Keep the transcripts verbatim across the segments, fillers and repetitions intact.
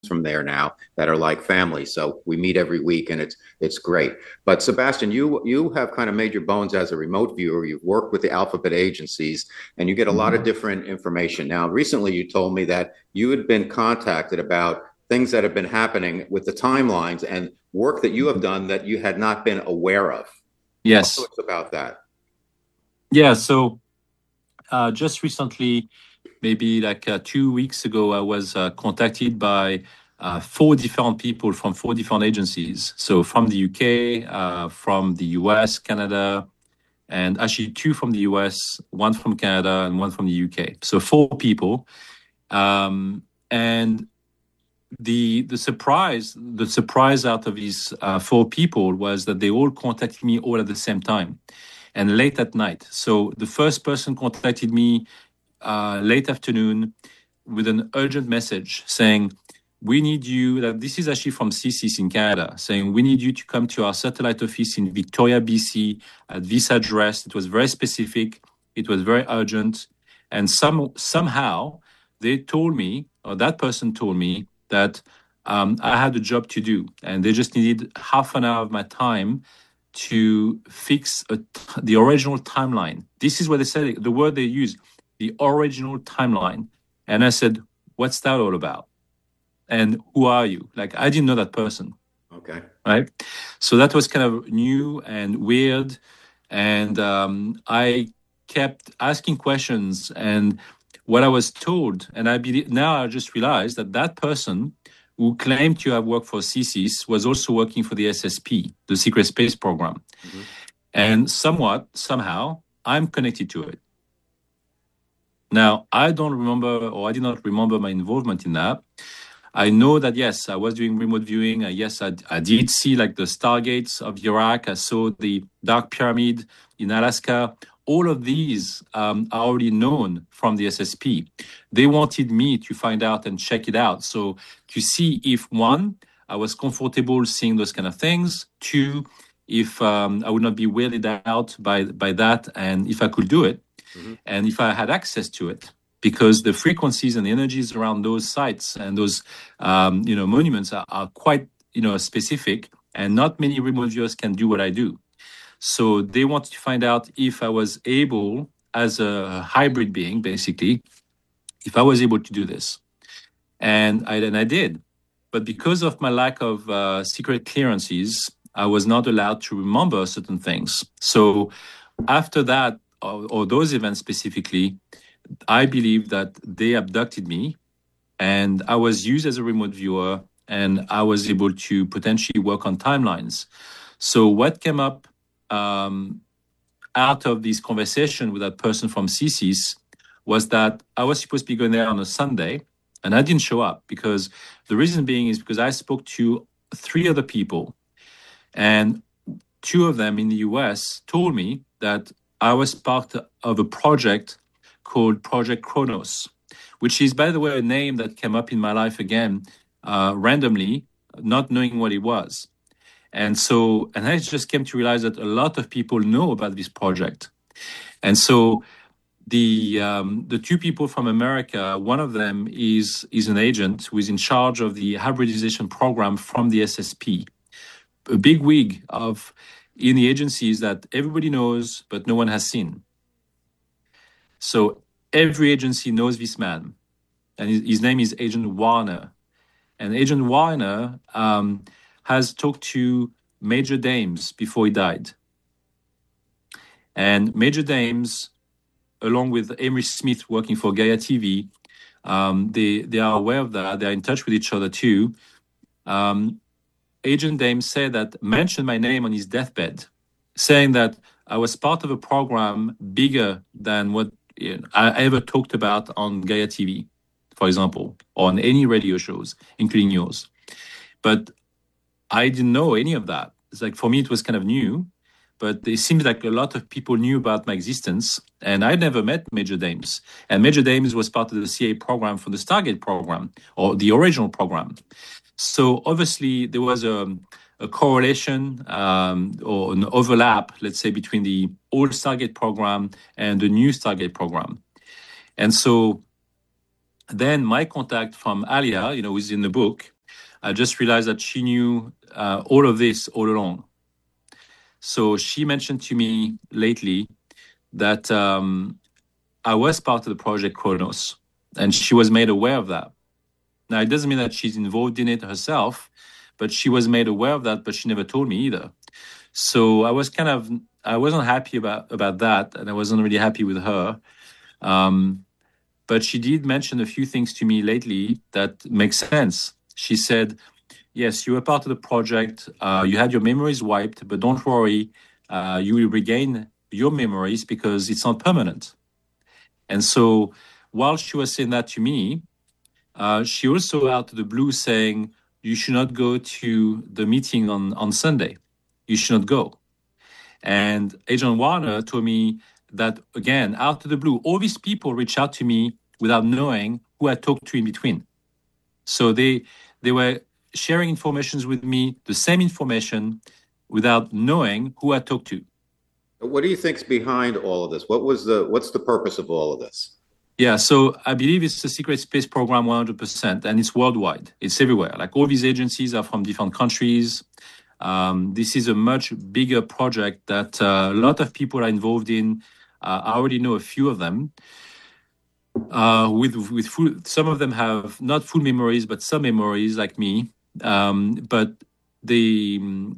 from there now that are like family. So we meet every week, and it's it's great. But Sebastian, you you have kind of made your bones as a remote viewer. You've worked with the alphabet agencies, and you get a lot of different information. Now, recently you told me that you had been contacted about things that have been happening with the timelines and work that you have done that you had not been aware of. Yes. Talk to us about that. Yeah. So uh, just recently, maybe like uh, two weeks ago, I was uh, contacted by uh, four different people from four different agencies. So from the U K, uh, from the U S, Canada, and actually two from the U S, one from Canada, and one from the U K. So four people. Um, and the the surprise, the surprise out of these uh, four people was that they all contacted me all at the same time and late at night. So the first person contacted me uh, late afternoon with an urgent message saying, we need you, that this is actually from C S I S in Canada, saying, we need you to come to our satellite office in Victoria, B C at this address. It was very specific. It was very urgent. And some somehow they told me, or that person told me, that um, I had a job to do. And they just needed half an hour of my time to fix a, the original timeline. This is what they said, the word they used, the original timeline. And I said, what's that all about? And who are you? Like, I didn't know that person. Okay. Right? So that was kind of new and weird. And um, I kept asking questions. And what I was told, and I believe, now I just realized that that person who claimed to have worked for C S I S was also working for the S S P, the Secret Space Program. Mm-hmm. And somewhat, somehow, I'm connected to it. Now, I don't remember, or I did not remember my involvement in that. I know that, yes, I was doing remote viewing. Uh, yes, I, I did see like the stargates of Iraq. I saw the Dark Pyramid in Alaska. All of these um, are already known from the S S P. They wanted me to find out and check it out. So to see if, one, I was comfortable seeing those kind of things. Two, if um, I would not be weirded out by, by that, and if I could do it, mm-hmm. and if I had access to it. Because the frequencies and the energies around those sites and those, um, you know, monuments are, are quite, you know, specific, and not many remote viewers can do what I do. So they wanted to find out if I was able, as a hybrid being, basically, if I was able to do this. And I, and I did. But because of my lack of uh, secret clearances, I was not allowed to remember certain things. So after that, or, or those events specifically, I believe that they abducted me, and I was used as a remote viewer, and I was able to potentially work on timelines. So what came up um, out of this conversation with that person from C S I S was that I was supposed to be going there on a Sunday, and I didn't show up, because the reason being is because I spoke to three other people, and two of them in the U S told me that I was part of a project called Project Kronos, which is, by the way, a name that came up in my life again, uh, randomly, not knowing what it was. And so, and I just came to realize that a lot of people know about this project. And so the um, the two people from America, one of them is, is an agent who is in charge of the hybridization program from the S S P, a big wig of in the agencies that everybody knows, but no one has seen. So every agency knows this man, and his, his name is Agent Warner. And Agent Warner um, has talked to Major Dames before he died. And Major Dames, along with Amy Smith working for Gaia T V, um, they, they are aware of that. They're in touch with each other too. Um, Agent Dames said that, mentioned my name on his deathbed, saying that I was part of a program bigger than what you know, I ever talked about on Gaia T V, for example, or on any radio shows, including yours. But I didn't know any of that. It's like, for me, it was kind of new, but it seems like a lot of people knew about my existence, and I never met Major Dames. And Major Dames was part of the C I A program for the Stargate program, or the original program. So obviously there was a, a correlation um, or an overlap, let's say, between the old Stargate program and the new Stargate program. And so then my contact from Alia, you know, who's in the book, I just realized that she knew uh, all of this all along. So she mentioned to me lately that um, I was part of the project Kronos, and she was made aware of that. Now, it doesn't mean that she's involved in it herself, but she was made aware of that, but she never told me either. So I was kind of, I wasn't happy about, about that, and I wasn't really happy with her. Um, but she did mention a few things to me lately that make sense. She said, yes, you were part of the project. Uh, you had your memories wiped, but don't worry. Uh, you will regain your memories because it's not permanent. And so while she was saying that to me, uh, she also out of the blue saying, you should not go to the meeting on, on Sunday. You should not go. And Agent Warner told me that, again, out of the blue, all these people reach out to me without knowing who I talked to in between. So they they were sharing information with me, the same information, without knowing who I talked to. What do you think's behind all of this? What was the what's the purpose of all of this? Yeah, so I believe it's a secret space program one hundred percent, and it's worldwide. It's everywhere. Like all these agencies are from different countries. Um, this is a much bigger project that uh, a lot of people are involved in. Uh, I already know a few of them. Uh, with with full, some of them have not full memories, but some memories, like me. Um, but the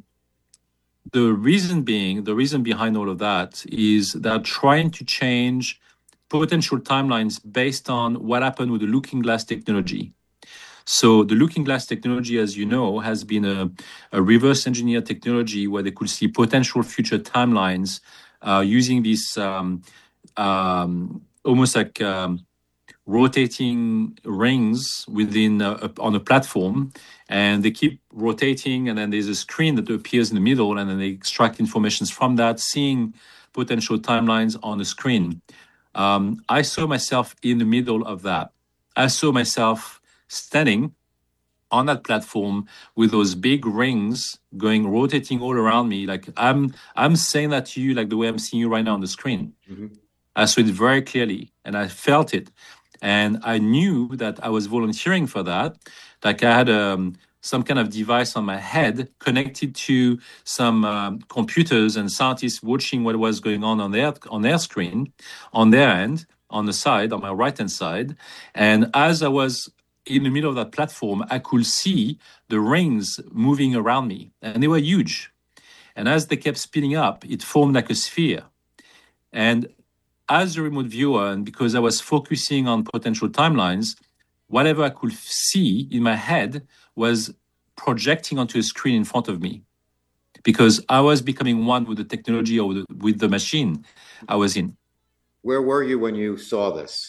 the reason being, the reason behind all of that is they're trying to change potential timelines based on what happened with the Looking Glass technology. So the Looking Glass technology, as you know, has been a, a reverse engineer technology where they could see potential future timelines uh, using these um, um, almost like um, rotating rings within a, a, on a platform, and they keep rotating, and then there's a screen that appears in the middle, and then they extract information from that, seeing potential timelines on the screen. Um, I saw myself in the middle of that. I saw myself standing on that platform with those big rings going rotating all around me. Like I'm, I'm saying that to you, like the way I'm seeing you right now on the screen. Mm-hmm. I saw it very clearly, and I felt it, and I knew that I was volunteering for that. Like I had um, some kind of device on my head connected to some um, computers and scientists watching what was going on on their on their screen, on their end, on the side, on my right hand side, and as I was in the middle of that platform, I could see the rings moving around me, and they were huge. And as they kept spinning up, it formed like a sphere. And as a remote viewer, and because I was focusing on potential timelines, whatever I could see in my head was projecting onto a screen in front of me, because I was becoming one with the technology or the, with the machine I was in. Where were you when you saw this?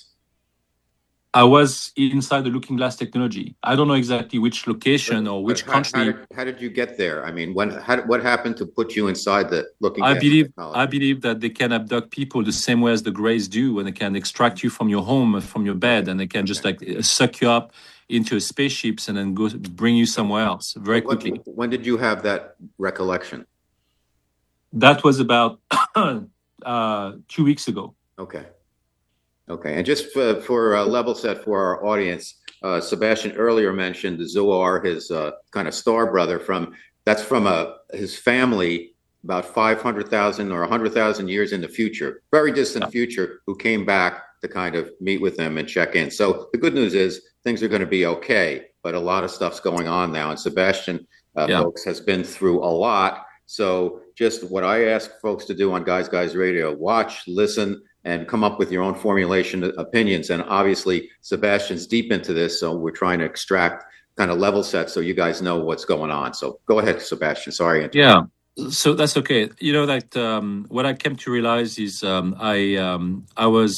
I was inside the Looking Glass technology. I don't know exactly which location but, or which how, country. How did, how did you get there? I mean, when how, what happened to put you inside the Looking Glass I believe technology? I believe that they can abduct people the same way as the Greys do, and they can extract you from your home, from your bed, and they can just like suck you up into spaceships and then go bring you somewhere else very what, quickly. When did you have that recollection? That was about uh, two weeks ago. Okay. Okay, and just for, for a level set for our audience, uh, Sebastian earlier mentioned the Zohar, his uh, kind of star brother from, that's from a, his family about five hundred thousand or one hundred thousand years in the future, very distant yeah. future, who came back to kind of meet with them and check in. So the good news is things are going to be okay, but a lot of stuff's going on now. And Sebastian, uh, yeah. folks, has been through a lot. So just what I ask folks to do on Guys Guys Radio, watch, listen, and come up with your own formulation opinions. And obviously, Sebastian's deep into this, so we're trying to extract kind of level set so you guys know what's going on. So go ahead, Sebastian. Sorry. Yeah, so that's okay. You know, that um, what I came to realize is um, I um, I was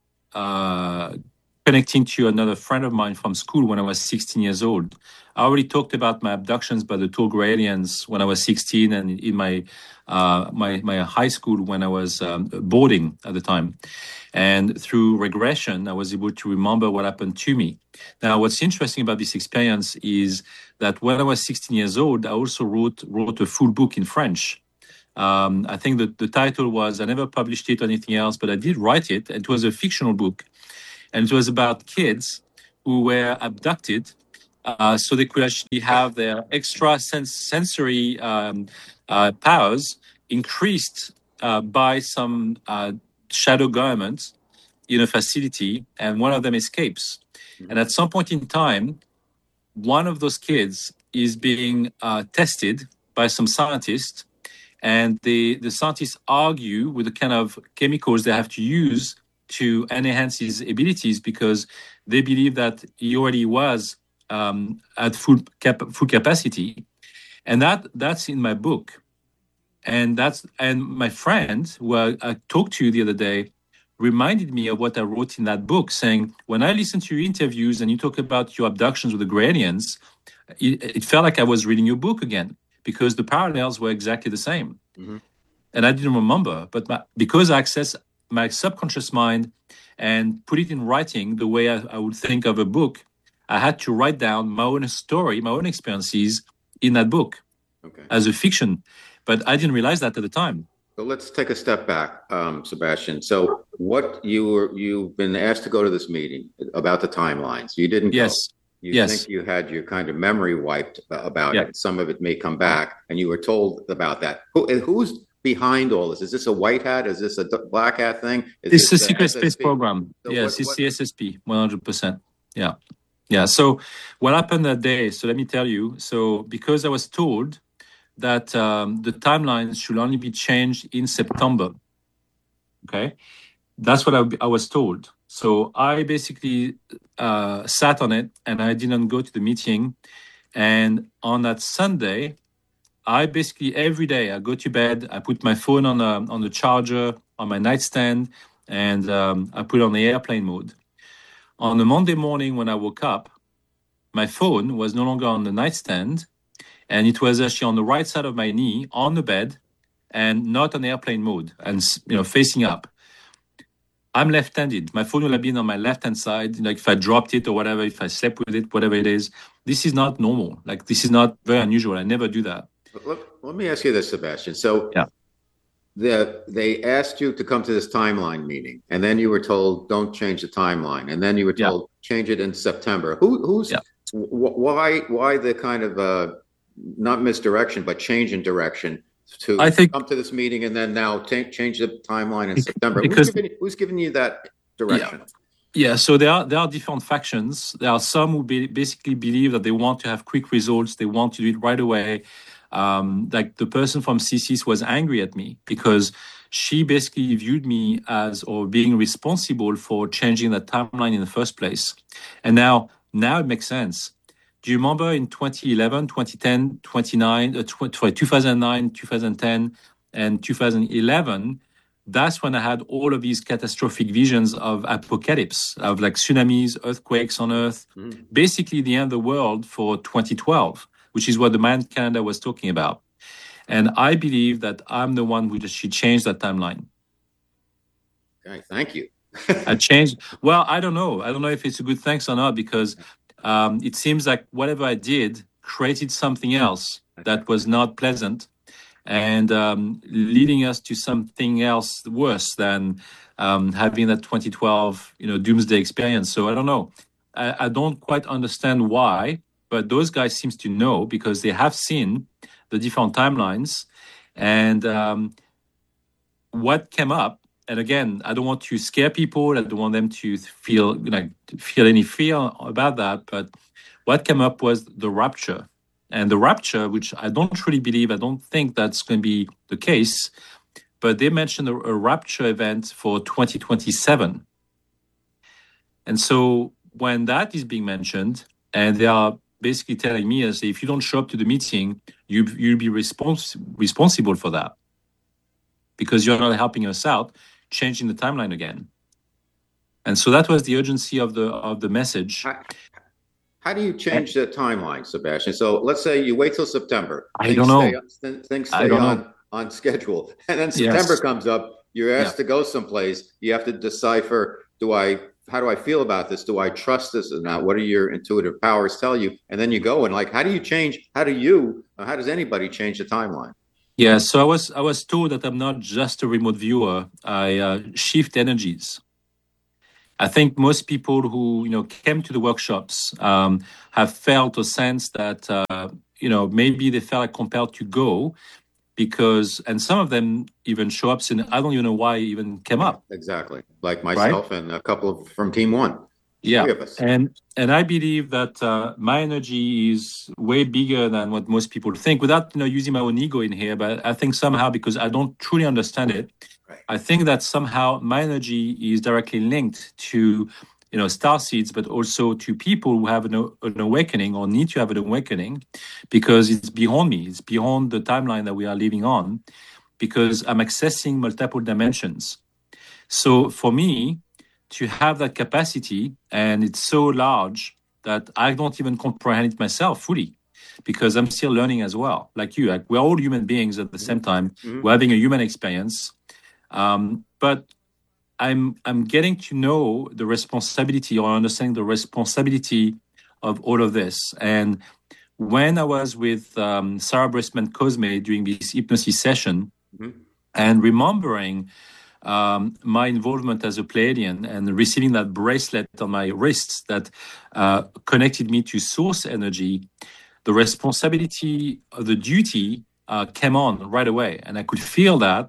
uh, connecting to another friend of mine from school when I was sixteen years old. I already talked about my abductions by the tall gray aliens when I was sixteen, and in my uh, my my high school when I was um, boarding at the time. And through regression, I was able to remember what happened to me. Now, what's interesting about this experience is that when I was sixteen years old, I also wrote wrote a full book in French. Um, I think that the title was, I never published it or anything else, but I did write it. It was a fictional book, and it was about kids who were abducted, uh, so they could actually have their extra sens- sensory um, uh, powers increased uh, by some uh, shadow government in a facility, and one of them escapes. Mm-hmm. And at some point in time, one of those kids is being uh, tested by some scientists, and the, the scientists argue with the kind of chemicals they have to use to enhance his abilities, because they believe that he already was um, at full, cap- full capacity. And that that's in my book. And that's and my friend who I, I talked to the other day reminded me of what I wrote in that book, saying, when I listen to your interviews and you talk about your abductions with the gray aliens, it, it felt like I was reading your book again, because the parallels were exactly the same. Mm-hmm. And I didn't remember, but my, because I accessed my subconscious mind and put it in writing the way I, I would think of a book, I had to write down my own story, my own experiences in that book, okay, as a fiction. But I didn't realize that at the time. So let's take a step back, um, Sebastian. So what you were, you've been asked to go to this meeting about the timelines. You didn't yes. go. You yes. think you had your kind of memory wiped about yeah. it. Some of it may come back, and you were told about that. Who, who's behind all this? Is this a white hat? Is this a black hat thing? Is it's this a secret space program. So yes, what, it's what? The S S P, one hundred percent. Yeah. Yeah. So what happened that day? So let me tell you. So because I was told that um, the timelines should only be changed in September. Okay. That's what I, I was told. So I basically uh, sat on it, and I didn't go to the meeting. And on that Sunday, I basically every day I go to bed, I put my phone on a, on the charger on my nightstand, and um, I put it on the airplane mode. On the Monday morning when I woke up, my phone was no longer on the nightstand, and it was actually on the right side of my knee on the bed, and not on airplane mode, and you know facing up. I'm left-handed. My phone will have been on my left-hand side. Like if I dropped it or whatever, if I slept with it, whatever it is, this is not normal. Like this is not very unusual. I never do that. Let, let me ask you this, Sebastian. So yeah. the, they asked you to come to this timeline meeting, and then you were told, don't change the timeline. And then you were told, yeah. change it in September. Who, who's, yeah. wh- why, why the kind of, uh, not misdirection, but change in direction to I think, come to this meeting and then now t- change the timeline in because, September? Who's giving, who's giving you that direction? Yeah. yeah, so there are there are different factions. There are some who be, basically believe that they want to have quick results. They want to do it right away. Um, like the person from C S I S was angry at me because she basically viewed me as or being responsible for changing the timeline in the first place. And now, now it makes sense. Do you remember in twenty eleven, twenty ten, twenty-nine, uh, tw- sorry, two thousand nine, two thousand ten, and two thousand eleven? That's when I had all of these catastrophic visions of apocalypse, of like tsunamis, earthquakes on Earth, mm-hmm. basically the end of the world for twenty twelve, which is what the man Canada was talking about. And I believe that I'm the one who just should change that timeline. Okay, thank you. I changed. Well, I don't know. I don't know if it's a good thanks or not, because Um, it seems like whatever I did created something else that was not pleasant, and um, leading us to something else worse than um, having that twenty twelve, you know, doomsday experience. So I don't know. I, I don't quite understand why, but those guys seems to know, because they have seen the different timelines, and um, what came up. And again, I don't want to scare people. I don't want them to feel like feel any fear about that. But what came up was the rapture, and the rapture, which I don't really believe. I don't think that's going to be the case. But they mentioned a, a rapture event for twenty twenty-seven, and so when that is being mentioned, and they are basically telling me, as if you don't show up to the meeting, you you'll be respons- responsible for that, because you're not helping us out, changing the timeline again. And so that was the urgency of the of the message. How, how do you change and, the timeline, Sebastian? So let's say you wait till September. I things don't know. Stay, things stay on, know. on schedule. And then September yes. comes up, you're asked yeah. to go someplace. You have to decipher, do I, how do I feel about this? Do I trust this or not? What do your intuitive powers tell you? And then you go and like, how do you change, how do you, how does anybody change the timeline? Yeah, so I was I was told that I'm not just a remote viewer. I uh, shift energies. I think most people who, you know, came to the workshops um, have felt a sense that, uh, you know, maybe they felt like compelled to go because, and some of them even show up saying, I don't even know why I even came up, Exactly. Like right? myself and a couple of from team one, Yeah. three of us. And and I believe that uh, my energy is way bigger than what most people think without, you know, using my own ego in here. But I think somehow, because I don't truly understand it, Right. I think that somehow my energy is directly linked to, you know, star seeds, but also to people who have an, an awakening or need to have an awakening, because it's beyond me. It's beyond the timeline that we are living on, because I'm accessing multiple dimensions. So for me, to have that capacity, and it's so large that I don't even comprehend it myself fully, because I'm still learning as well, like you. Like, we're all human beings at the same time. Mhm. We're having a human experience, um, but I'm I'm getting to know the responsibility, or understanding the responsibility of all of this. And when I was with um, Sarah Bristman Cosme during this hypnosis session, Mhm. and remembering um, my involvement as a Pleiadian and receiving that bracelet on my wrists that uh, connected me to source energy, the responsibility, uh, the duty uh, came on right away. And I could feel that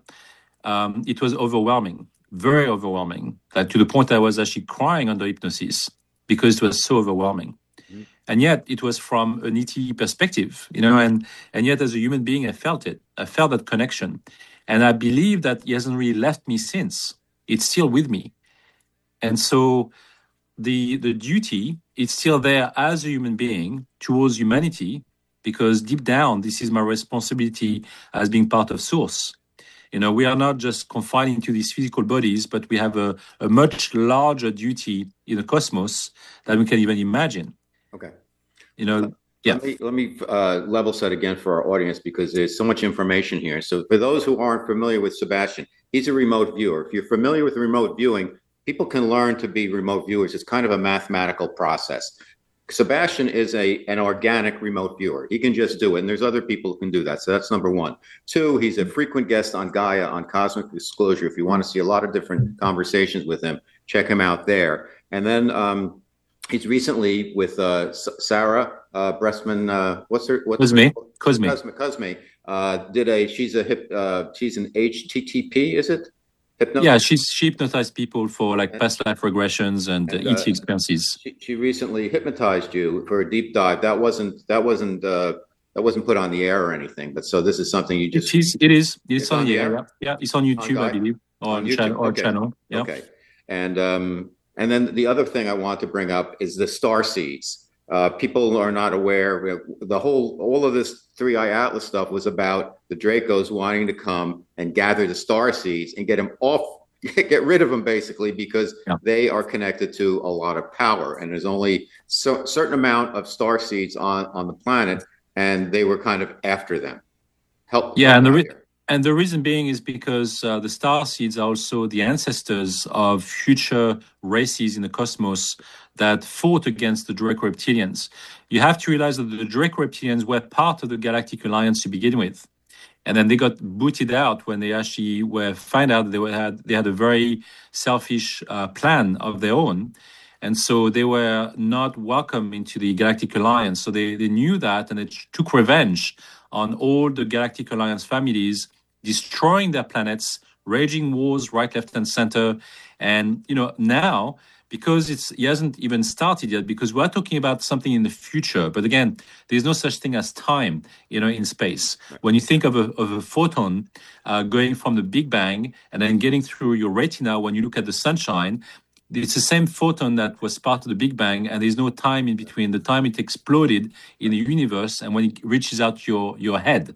um, it was overwhelming, very overwhelming, that to the point I was actually crying under hypnosis because it was so overwhelming. Mhm. And yet it was from an E T perspective, you know, and, and yet as a human being, I felt it. I felt that connection. And I believe that he hasn't really left me since. It's still with me. And so the the duty is still there as a human being towards humanity, because deep down, this is my responsibility as being part of Source. You know, we are not just confined to these physical bodies, but we have a, a much larger duty in the cosmos than we can even imagine. Okay. You know, yeah. Let me let me uh, level set again for our audience, because there's so much information here. So for those who aren't familiar with Sebastian, he's a remote viewer. If you're familiar with remote viewing, people can learn to be remote viewers. It's kind of a mathematical process. Sebastian is a an organic remote viewer. He can just do it, and there's other people who can do that. So that's number one. Two, he's a frequent guest on Gaia on Cosmic Disclosure. If you want to see a lot of different conversations with him, check him out there. And then um, he's recently with uh, Sarah uh, Bressman. Uh, what's her? What's Cosme. her? Cosme. Cosme. Cosme. Uh, did a? She's a hip. Uh, she's an H T T P. Is it? Hypno- yeah, she's she hypnotized people for like past life regressions and, and uh, E T experiences. She, she recently hypnotized you for a deep dive. That wasn't that wasn't uh, that wasn't put on the air or anything. But so this is something you just. It is. It is. It's, it's on, on the air. air. Yeah. yeah, it's on YouTube, on I believe, or on on YouTube. Channel. Or okay. channel. Yeah. Okay. And um, and then the other thing I want to bring up is the star seeds. Uh, people are not aware. The whole, all of this Three Eye Atlas stuff was about the Dracos wanting to come and gather the star seeds and get them off, get rid of them basically, because yeah. they are connected to a lot of power, and there's only so certain amount of star seeds on on the planet, and they were kind of after them. Help. Yeah, help and the re- here. and the reason being is because uh, the star seeds are also the ancestors of future races in the cosmos that fought against the Draco reptilians. You have to realize that the Draco reptilians were part of the Galactic Alliance to begin with, and then they got booted out when they actually were find out that they were, had they had a very selfish uh, plan of their own, and so they were not welcome into the Galactic Alliance. So they they knew that, and they took revenge on all the Galactic Alliance families, destroying their planets, raging wars right, left, and center. And you know now, because it's, it hasn't even started yet, because we're talking about something in the future. But again, there's no such thing as time, you know, in space. When you think of a, of a photon uh, going from the Big Bang and then getting through your retina when you look at the sunshine, it's the same photon that was part of the Big Bang, and there's no time in between the time it exploded in the universe and when it reaches out your, your head.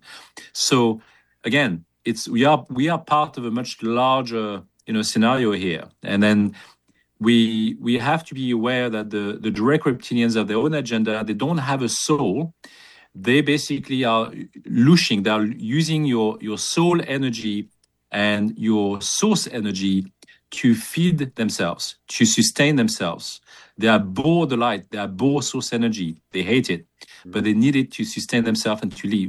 So again, it's we are we are part of a much larger, you know, scenario here. And then we we have to be aware that the, the Draco reptilians have their own agenda. They don't have a soul. They basically are lushing. They are using your, your soul energy and your source energy to feed themselves, to sustain themselves. They abhor the light. They abhor source energy. They hate it, but they need it to sustain themselves and to live.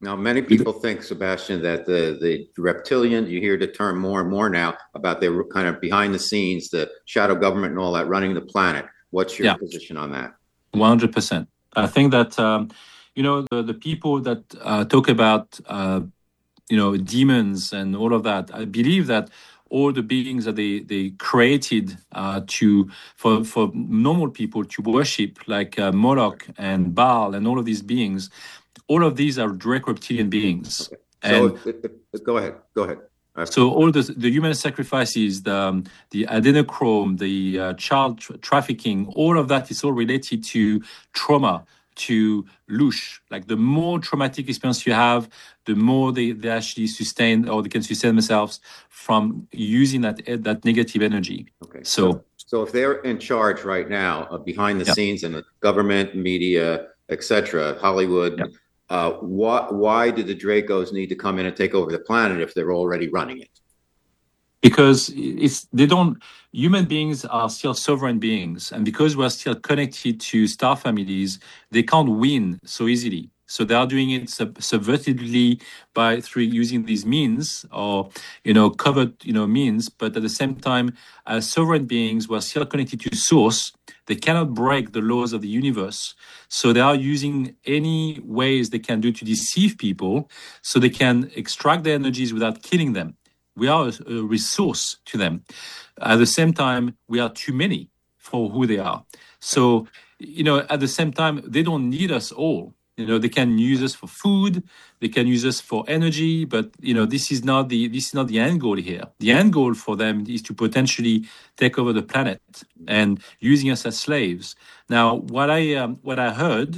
Now, many people think, Sebastian, that the, the reptilian, you hear the term more and more now about they were kind of behind the scenes, the shadow government and all that running the planet. What's your Yeah, position on that? one hundred percent. I think that, um, you know, the, the people that uh, talk about, uh, you know, demons and all of that, I believe that all the beings that they, they created uh, to for, for normal people to worship, like uh, Moloch and Baal and all of these beings, all of these are direct reptilian beings. Okay. So And if, if, if, go ahead, go ahead. Uh, so all the the human sacrifices, the um, the adrenochrome, the uh, child tra- trafficking, all of that is all related to trauma, to lush. Like the more traumatic experience you have, the more they, they actually sustain or they can sustain themselves from using that that negative energy. okay. So, So, so if they're in charge right now, uh, behind the yeah, scenes in the government, media, et cetera, yeah. Hollywood, uh, why, why do the Dracos need to come in and take over the planet if they're already running it? Because it's they don't human beings are still sovereign beings, and because we're still connected to star families, they can't win so easily. So they are doing it sub- subvertedly by through using these means or you know covered you know means, but at the same time, as sovereign beings, we're still connected to source. They cannot break the laws of the universe, so they are using any ways they can do to deceive people, so they can extract their energies without killing them. We are a resource to them. At the same time, we are too many for who they are. So, you know, at the same time, they don't need us all. You know, they can use us for food, they can use us for energy, but you know, this is not the this is not the end goal here. The end goal for them is to potentially take over the planet and using us as slaves. Now, what I um, what I heard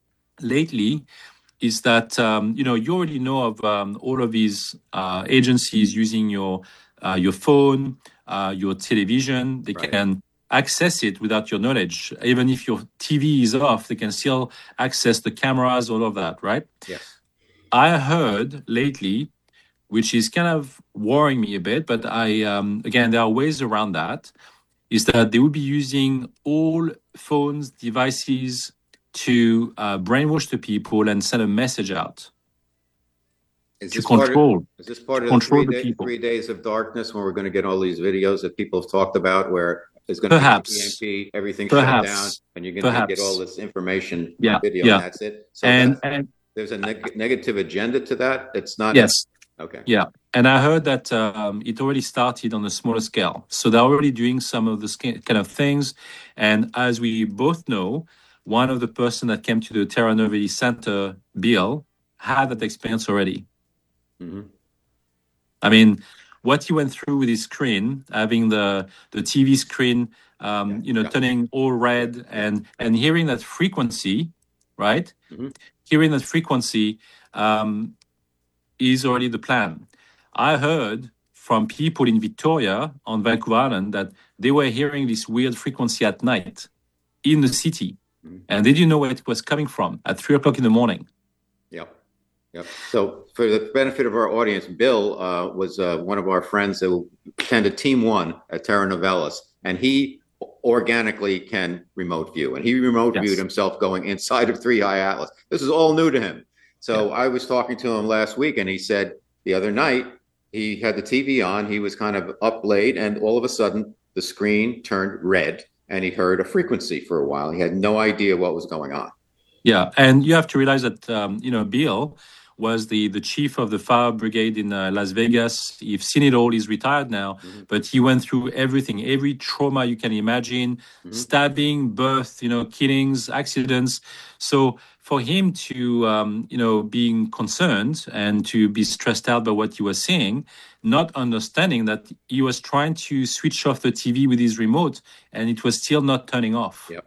lately is that um, you know you already know of um, all of these uh, agencies using your uh, your phone, uh, your television. They Right. can access it without your knowledge. Even if your T V is off, they can still access the cameras, all of that, right? Yes. I heard lately, which is kind of worrying me a bit, but I um, again there are ways around that. Is that they will be using all phones, devices to uh, brainwash the people and send a message out Is to this part of control is this to part of the control three the day people. three days of darkness when we're going to get all these videos that people have talked about where there's going to be no Perhaps, E M P, everything shut down, perhaps, and you're going to get all perhaps. this information on Yeah, video, and yeah, that's it. So and that's and there's a neg negative agenda to that. It's not yes, okay. yeah. And I heard that um, it already started on a smaller scale. So they're already doing some of this kind of things. And as we both know, one of the person that came to the Terra Novelli Center, Bill, had that experience already. hmm I mean, what he went through with his screen, having the the T V screen, Yeah, um, you know, yeah, turning all yeah, red yeah. and and hearing that frequency, right? hmm Hearing that frequency um, is already the plan. I heard from people in Victoria on Vancouver Island that they were hearing this weird frequency at night in the city, hmm and they didn't know where it was coming from at three o'clock in the morning. Yep. Yep. So, for the benefit of our audience, Bill uh, was uh, one of our friends who attended Team One at Terra Novellis, and he organically can remote view, and he remote viewed Yes. himself going inside of Three Eye Atlas. This is all new to him. Yeah. So, I was talking to him last week, and he said the other night he had the T V on, he was kind of up late, and all of a sudden the screen turned red, and he heard a frequency for a while. He had no idea what was going on. Yeah, and you have to realize that um, you know Bill was the the chief of the fire brigade in uh, Las Vegas. You've seen it all. He's retired now, hmm but he went through everything, every trauma you can imagine: hmm stabbing, birth, you know, killings, accidents. So for him to um, you know being concerned and to be stressed out by what he was seeing, not understanding that he was trying to switch off the T V with his remote and it was still not turning off. Yep.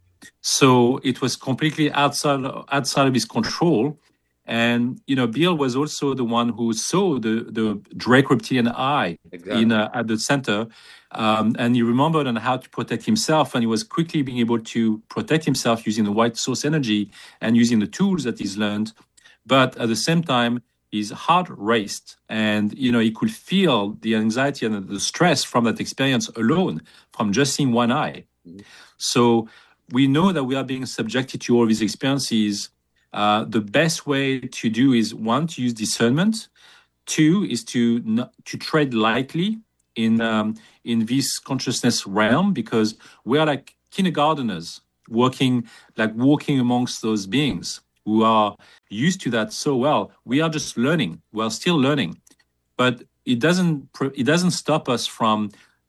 So it was completely outside outside of his control. And you know, Bill was also the one who saw the the Drake reptilian eye in Exactly. uh, at the center, um, and he remembered on how to protect himself. And he was quickly being able to protect himself using the white source energy and using the tools that he's learned. But at the same time, his heart raced, and you know he could feel the anxiety and the stress from that experience alone, from just seeing one eye. Mhm. So we know that we are being subjected to all these experiences uh, the best way to do is one, to use discernment. Two is to not, to tread lightly in um, in this consciousness realm, because we are like kindergarteners working, like walking amongst those beings who are used to that so well. We are just learning. We are still learning, but it doesn't it doesn't stop us from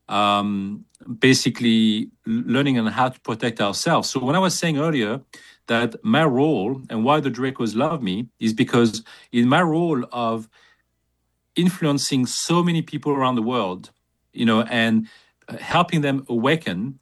um, basically learning on how to protect ourselves. So when I was saying earlier that my role and why the Dracos love me is because in my role of influencing so many people around the world, you know, and uh, helping them awaken,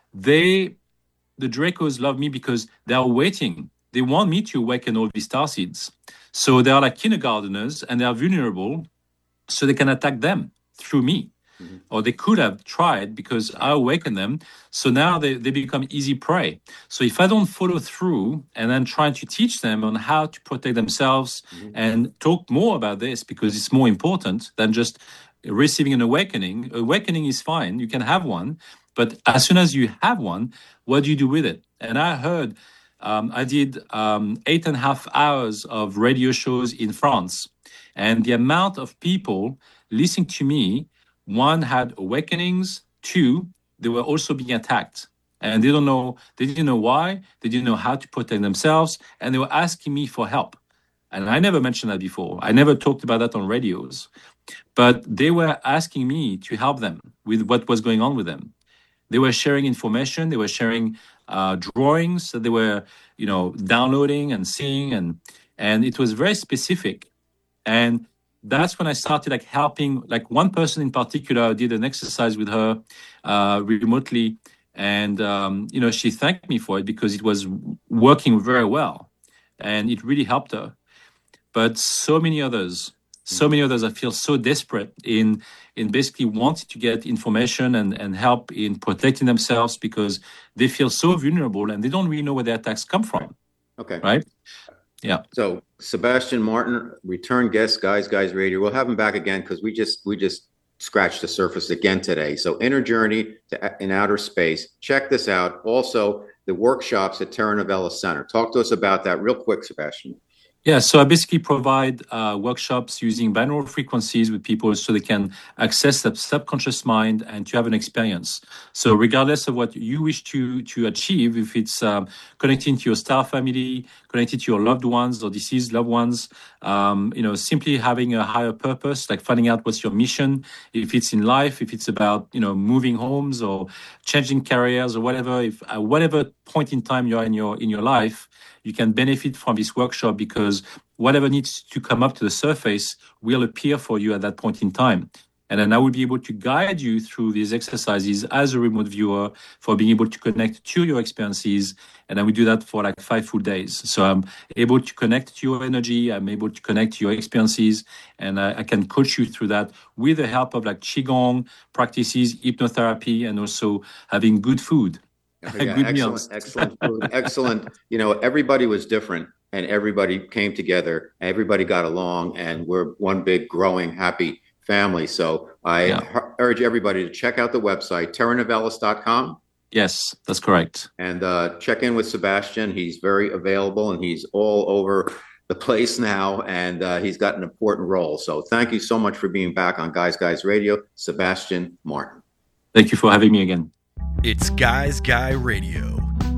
they, the Dracos love me because they are waiting. They want me to awaken all these star seeds. So they are like kindergarteners and they are vulnerable, so they can attack them through me. Mm-hmm. Or they could have tried because I awakened them. So now they, they become easy prey. So if I don't follow through and then try to teach them on how to protect themselves mm-hmm. and talk more about this, because it's more important than just receiving an awakening. Awakening is fine. You can have one. But as soon as you have one, what do you do with it? And I heard, um, I did um, eight and a half hours of radio shows in France. And the amount of people listening to me, one, had awakenings. Two, they were also being attacked. And they don't know, they didn't know why. They didn't know how to protect themselves. And they were asking me for help. And I never mentioned that before. I never talked about that on radios. But they were asking me to help them with what was going on with them. They were sharing information. They were sharing uh, drawings that they were, you know, downloading and seeing. And, and it was very specific. And that's when I started like helping, like one person in particular. I did an exercise with her uh, remotely, and um, you know, she thanked me for it because it was working very well, and it really helped her. But so many others, so many others, I feel so desperate in in basically wanting to get information and and help in protecting themselves because they feel so vulnerable and they don't really know where their attacks come from. Okay. Right. Yeah. So Sebastian Martin, return guest, Guys Guys Radio. We'll have him back again because we just we just scratched the surface again today. So Inner Journey to, in Outer Space. Check this out. Also, the workshops at Terra Novella Center. Talk to us about that real quick, Sebastian. Yeah, so I basically provide uh, workshops using binaural frequencies with people so they can access the subconscious mind and to have an experience. So regardless of what you wish to to achieve, if it's um, connecting to your star family, connected to your loved ones or deceased loved ones, um, you know, simply having a higher purpose, like finding out what's your mission, if it's in life, if it's about, you know, moving homes or changing careers or whatever, if at whatever point in time you are in your in your life, you can benefit from this workshop because whatever needs to come up to the surface will appear for you at that point in time. And then I will be able to guide you through these exercises as a remote viewer for being able to connect to your experiences. And I will do that for like five full days. So I'm able to connect to your energy. I'm able to connect to your experiences. And I, I can coach you through that with the help of like Qigong practices, hypnotherapy, and also having good food. Yeah, good excellent, meals. excellent food, excellent. You know, everybody was different and everybody came together, everybody got along, and we're one big, growing, happy family. So I yeah. urge everybody to check out the website, terra novellas dot com. Yes, that's correct. And uh, check in with Sebastian. He's very available and he's all over the place now, and uh, he's got an important role. So thank you so much for being back on Guys Guys Radio, Sebastian Martin. Thank you for having me again. It's Guys Guy Radio.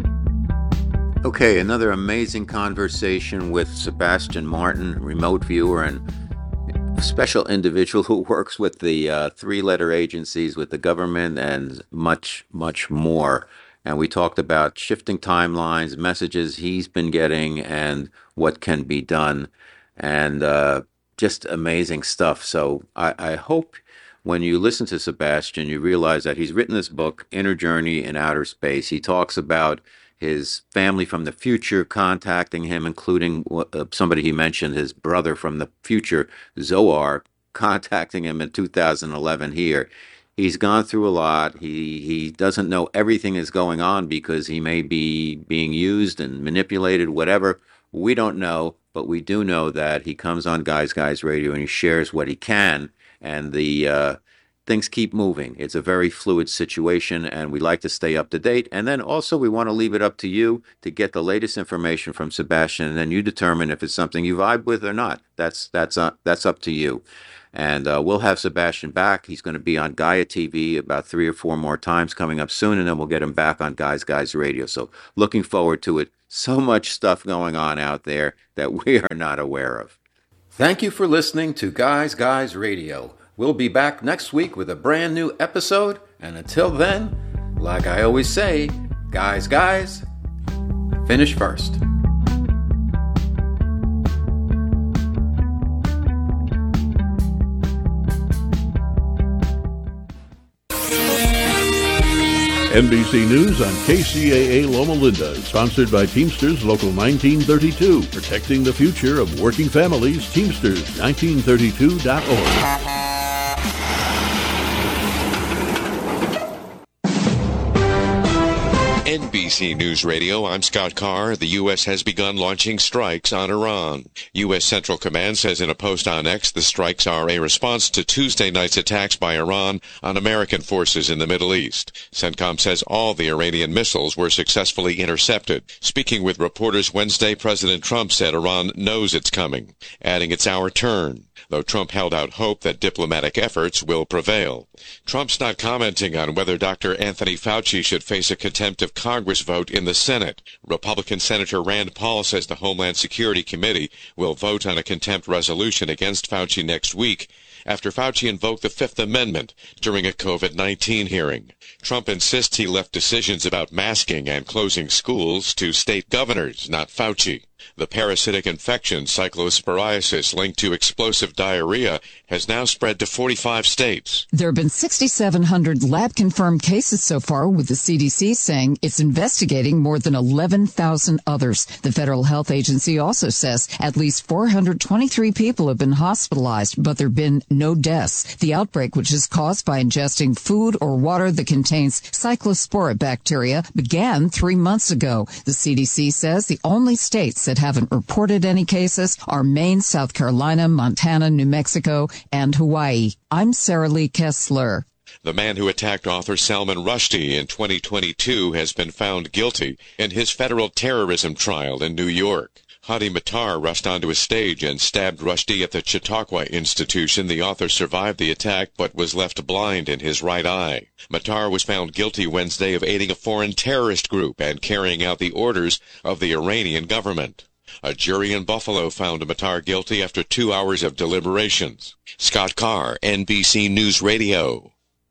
Okay, another amazing conversation with Sebastian Martin, remote viewer and a special individual who works with the uh, three-letter agencies, with the government, and much, much more. And we talked about shifting timelines, messages he's been getting, and what can be done, and uh, just amazing stuff. So I, I hope when you listen to Sebastian, you realize that he's written this book, Inner Journey in Outer Space. He talks about his family from the future contacting him, including uh, somebody he mentioned, his brother from the future, Zohar, contacting him in two thousand eleven here. He's gone through a lot. He he doesn't know everything is going on because he may be being used and manipulated, whatever. We don't know, but we do know that he comes on Guys Guys Radio and he shares what he can. And the uh, things keep moving. It's a very fluid situation, and we like to stay up to date. And then also we want to leave it up to you to get the latest information from Sebastian, and then you determine if it's something you vibe with or not. That's that's uh, that's up to you. And uh, we'll have Sebastian back. He's going to be on Gaia T V about three or four more times coming up soon, and then we'll get him back on Guys Guys Radio. So looking forward to it. So much stuff going on out there that we are not aware of. Thank you for listening to Guys Guys Radio. We'll be back next week with a brand new episode. And until then, like I always say, guys, guys, finish first. N B C News on K C A A Loma Linda, sponsored by Teamsters Local nineteen thirty-two, protecting the future of working families. Teamsters nineteen thirty-two dot org. N B C News Radio, I'm Scott Carr. The U S has begun launching strikes on Iran. U S Central Command says in a post on X the strikes are a response to Tuesday night's attacks by Iran on American forces in the Middle East. CENTCOM says all the Iranian missiles were successfully intercepted. Speaking with reporters Wednesday, President Trump said Iran knows it's coming, adding it's our turn, though Trump held out hope that diplomatic efforts will prevail. Trump's not commenting on whether Doctor Anthony Fauci should face a contempt of Congress vote in the Senate. Republican Senator Rand Paul says the Homeland Security Committee will vote on a contempt resolution against Fauci next week after Fauci invoked the Fifth Amendment during a COVID nineteen hearing. Trump insists he left decisions about masking and closing schools to state governors, not Fauci. The parasitic infection, cyclosporiasis, linked to explosive diarrhea, has now spread to forty-five states. There have been six thousand seven hundred lab-confirmed cases so far, with the C D C saying it's investigating more than eleven thousand others. The Federal Health Agency also says at least four hundred twenty-three people have been hospitalized, but there have been no deaths. The outbreak, which is caused by ingesting food or water that contains cyclospora bacteria, began three months ago. The C D C says the only states that haven't reported any cases are Maine, South Carolina, Montana, New Mexico, and Hawaii. I'm Sarah Lee Kessler. The man who attacked author Salman Rushdie in twenty twenty-two has been found guilty in his federal terrorism trial in New York. Hadi Matar rushed onto a stage and stabbed Rushdie at the Chautauqua Institution. The author survived the attack but was left blind in his right eye. Matar was found guilty Wednesday of aiding a foreign terrorist group and carrying out the orders of the Iranian government. A jury in Buffalo found Matar guilty after two hours of deliberations. Scott Carr, N B C News Radio.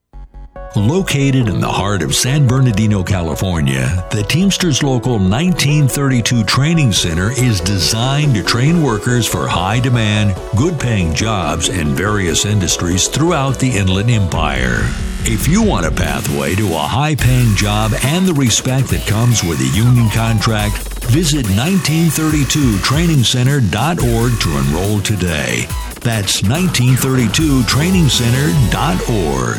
Located in the heart of San Bernardino, California, the Teamsters Local nineteen thirty-two Training Center is designed to train workers for high-demand, good-paying jobs in various industries throughout the Inland Empire. If you want a pathway to a high-paying job and the respect that comes with a union contract, visit nineteen thirty-two training center dot org to enroll today. That's nineteen thirty-two training center dot org.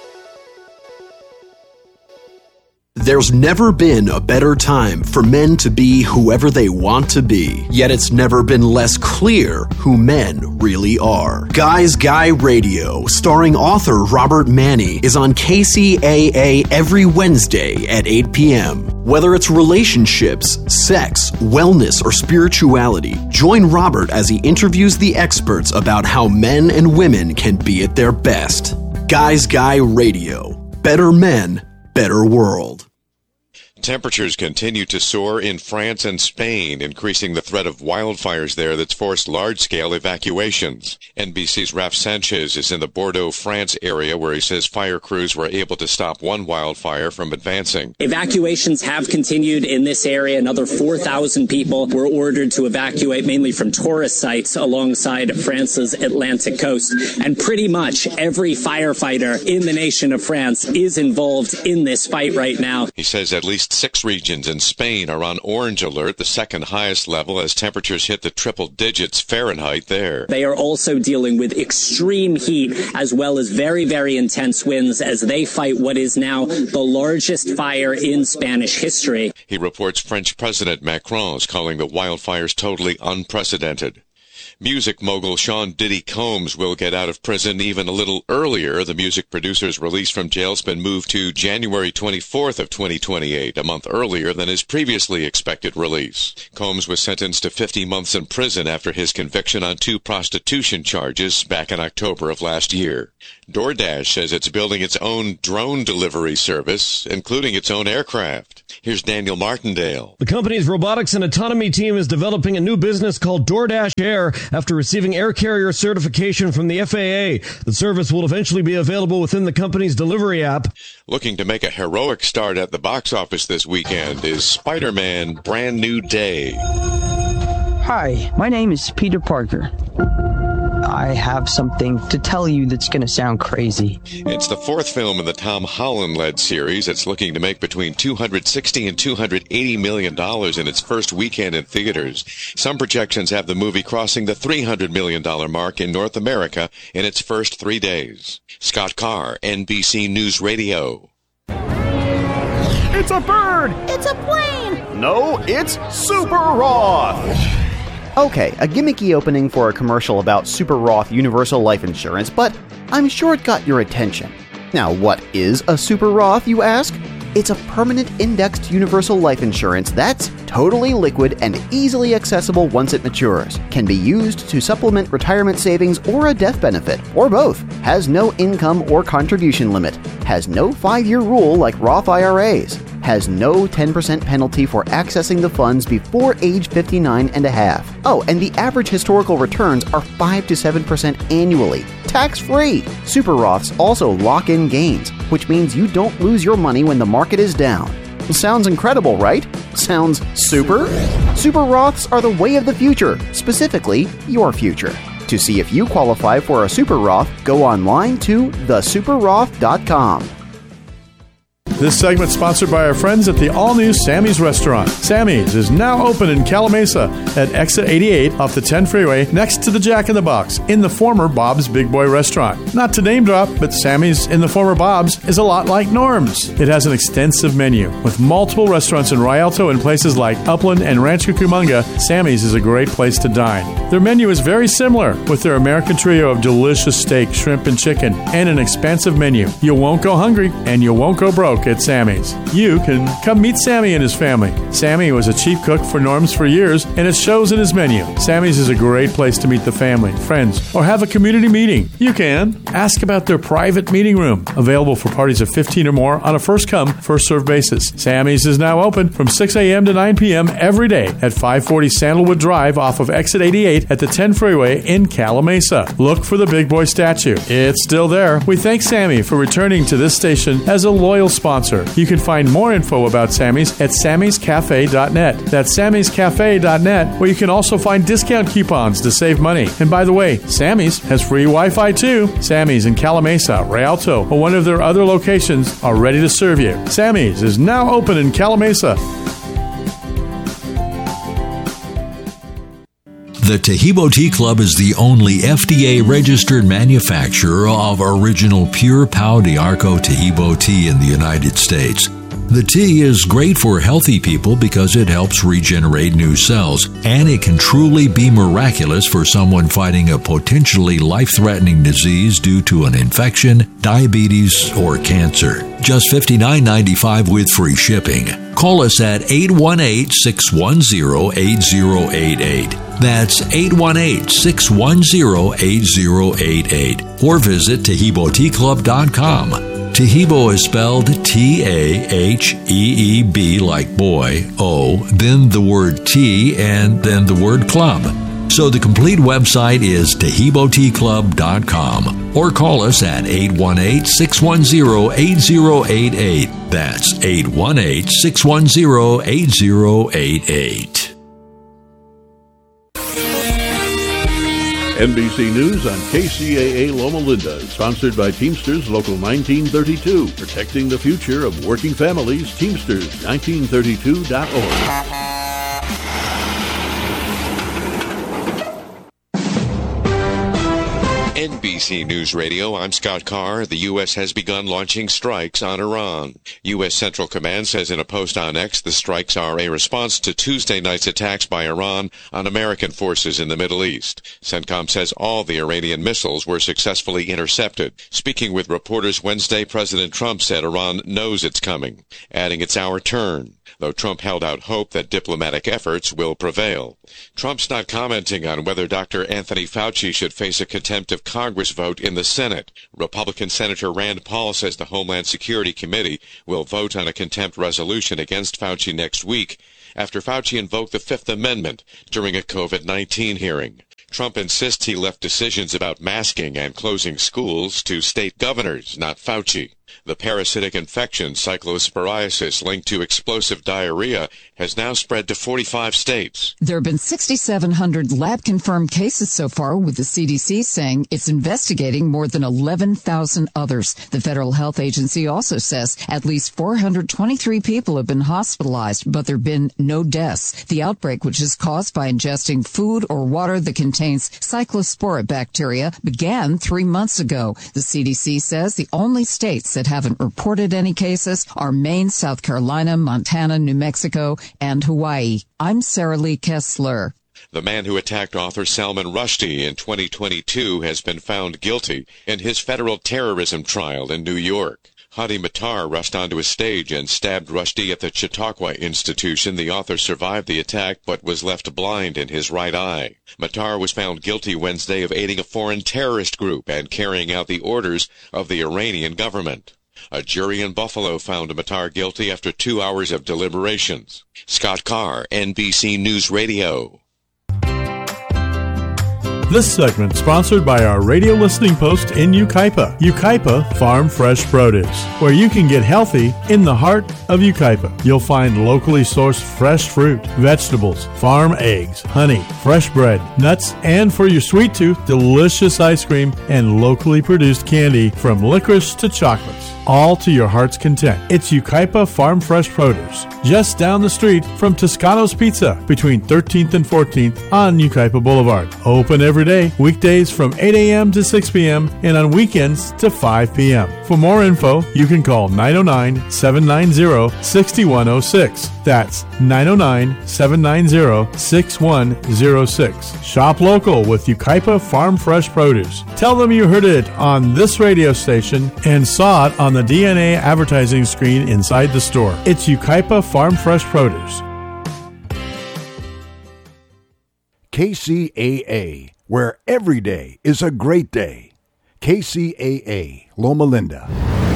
There's never been a better time for men to be whoever they want to be, yet it's never been less clear who men really are. Guys Guy Radio, starring author Robert Manni, is on K C A A every Wednesday at eight p.m. Whether it's relationships, sex, wellness, or spirituality, join Robert as he interviews the experts about how men and women can be at their best. Guys Guy Radio. Better men, better world. Temperatures continue to soar in France and Spain, increasing the threat of wildfires there that's forced large-scale evacuations. N B C's Raf Sanchez is in the Bordeaux, France area, where he says fire crews were able to stop one wildfire from advancing. Evacuations have continued in this area. Another four thousand people were ordered to evacuate, mainly from tourist sites alongside France's Atlantic coast. And pretty much every firefighter in the nation of France is involved in this fight right now. He says at least six regions in Spain are on orange alert, the second highest level, as temperatures hit the triple digits Fahrenheit there. They are also dealing with extreme heat as well as very, very intense winds as they fight what is now the largest fire in Spanish history. He reports French President Macron is calling the wildfires totally unprecedented. Music mogul Sean Diddy Combs will get out of prison even a little earlier. The music producer's release from jail has been moved to January twenty-fourth of twenty twenty-eight, a month earlier than his previously expected release. Combs was sentenced to fifty months in prison after his conviction on two prostitution charges back in October of last year. DoorDash says it's building its own drone delivery service, including its own aircraft. Here's Daniel Martindale. The company's robotics and autonomy team is developing a new business called DoorDash Air after receiving air carrier certification from the F A A. The service will eventually be available within the company's delivery app. Looking to make a heroic start at the box office this weekend is Spider-Man Brand New Day. Hi, my name is Peter Parker. I have something to tell you that's going to sound crazy. It's the fourth film in the Tom Holland-led series. It's looking to make between two hundred sixty and two hundred eighty million dollars in its first weekend in theaters. Some projections have the movie crossing the three hundred million dollars mark in North America in its first three days. Scott Carr, N B C News Radio. It's a bird! It's a plane! No, it's Super Roth! Okay, a gimmicky opening for a commercial about Super Roth Universal Life Insurance, but I'm sure it got your attention. Now, what is a Super Roth, you ask? It's a permanent indexed universal life insurance that's totally liquid and easily accessible once it matures. Can be used to supplement retirement savings or a death benefit, or both. Has no income or contribution limit. Has no five-year rule like Roth I R As. Has no ten percent penalty for accessing the funds before age fifty-nine and a half. Oh, and the average historical returns are five to seven percent annually, tax-free. Super Roths also lock in gains, which means you don't lose your money when the market is down. Sounds incredible, right? Sounds super? Super Roths are the way of the future, specifically your future. To see if you qualify for a Super Roth, go online to the super roth dot com. This segment is sponsored by our friends at the all-new Sammy's Restaurant. Sammy's is now open in Calamasa at exit eighty-eight off the ten freeway next to the Jack in the Box in the former Bob's Big Boy Restaurant. Not to name drop, but Sammy's in the former Bob's is a lot like Norm's. It has an extensive menu with multiple restaurants in Rialto and places like Upland and Rancho Cucamonga. Sammy's is a great place to dine. Their menu is very similar with their American trio of delicious steak, shrimp, and chicken and an expansive menu. You won't go hungry and you won't go broke at Sammy's. You can come meet Sammy and his family. Sammy was a chief cook for Norm's for years, and it shows in his menu. Sammy's is a great place to meet the family, friends, or have a community meeting. You can ask about their private meeting room, available for parties of fifteen or more on a first-come, first-served basis. Sammy's is now open from six a.m. to nine p.m. every day at five forty Sandalwood Drive off of exit eighty-eight at the ten freeway in Calamasa. Look for the Big Boy statue. It's still there. We thank Sammy for returning to this station as a loyal sponsor. You can find more info about Sammy's at sammys cafe dot net. That's sammys cafe dot net, where you can also find discount coupons to save money. And by the way, Sammy's has free Wi-Fi too. Sammy's in Calamasa, Rialto, or one of their other locations are ready to serve you. Sammy's is now open in Calamasa. The Taheebo Tea Club is the only F D A-registered manufacturer of original pure Pau d'Arco Taheebo tea in the United States. The tea is great for healthy people because it helps regenerate new cells, and it can truly be miraculous for someone fighting a potentially life-threatening disease due to an infection, diabetes, or cancer. Just fifty-nine ninety-five with free shipping. Call us at eight one eight, six one zero, eight zero eight eight. That's eight one eight, six one zero, eight zero eight eight. Or visit Taheebo Tea Club dot com. Taheebo is spelled T A H E E B like boy, O, then the word tea, and then the word club. So the complete website is Taheebo Tea Club dot com. Or call us at eight one eight, six one zero, eight zero eight eight. That's eight one eight, six one zero, eight zero eight eight. N B C News on K C A A Loma Linda, sponsored by Teamsters Local nineteen thirty-two, protecting the future of working families. Teamsters nineteen thirty-two dot org. N B C News Radio, I'm Scott Carr. The U S has begun launching strikes on Iran. U S Central Command says in a post on X the strikes are a response to Tuesday night's attacks by Iran on American forces in the Middle East. CENTCOM says all the Iranian missiles were successfully intercepted. Speaking with reporters Wednesday, President Trump said Iran knows it's coming, adding it's our turn, though Trump held out hope that diplomatic efforts will prevail. Trump's not commenting on whether Doctor Anthony Fauci should face a contempt of Congress vote in the Senate. Republican Senator Rand Paul says the Homeland Security Committee will vote on a contempt resolution against Fauci next week after Fauci invoked the Fifth Amendment during a COVID nineteen hearing. Trump insists he left decisions about masking and closing schools to state governors, not Fauci. The parasitic infection, cyclosporiasis, linked to explosive diarrhea, has now spread to forty-five states. There have been six thousand seven hundred lab-confirmed cases so far, with the C D C saying it's investigating more than eleven thousand others. The Federal Health Agency also says at least four hundred twenty-three people have been hospitalized, but there have been no deaths. The outbreak, which is caused by ingesting food or water that contains cyclospora bacteria, began three months ago. The C D C says the only states that haven't reported any cases are Maine, South Carolina, Montana, New Mexico, and Hawaii. I'm Sarah Lee Kessler. The man who attacked author Salman Rushdie in twenty twenty-two has been found guilty in his federal terrorism trial in New York. Hadi Matar rushed onto a stage and stabbed Rushdie at the Chautauqua Institution. The author survived the attack but was left blind in his right eye. Matar was found guilty Wednesday of aiding a foreign terrorist group and carrying out the orders of the Iranian government. A jury in Buffalo found Matar guilty after two hours of deliberations. Scott Carr, N B C News Radio. This segment sponsored by our radio listening post in Yucaipa. Yucaipa Farm Fresh Produce, where you can get healthy in the heart of Yucaipa. You'll find locally sourced fresh fruit, vegetables, farm eggs, honey, fresh bread, nuts, and for your sweet tooth, delicious ice cream and locally produced candy from licorice to chocolates, all to your heart's content. It's Yucaipa Farm Fresh Produce, just down the street from Toscano's Pizza, between thirteenth and fourteenth on Yucaipa Boulevard. Open every day, weekdays from eight a.m. to six p.m. and on weekends to five p.m. For more info, you can call nine oh nine, seven nine zero, six one oh six. That's nine oh nine, seven nine zero, six one oh six. Shop local with Yucaipa Farm Fresh Produce. Tell them you heard it on this radio station and saw it on the D N A advertising screen inside the store. It's Yucaipa Farm Fresh Produce. K C A A, where every day is a great day. K C A A, Loma Linda.